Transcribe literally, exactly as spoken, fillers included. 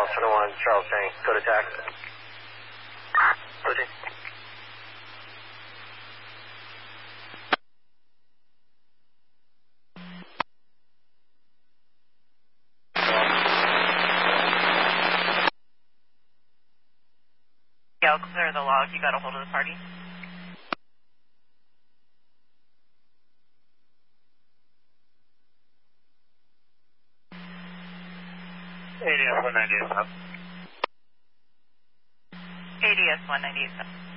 Charles, Center one, Charles Chang, go to taxi. Pushing. Yeah, I'll clear the log. You got a hold of the party? A D S one ninety-eight. A D S one ninety-eight.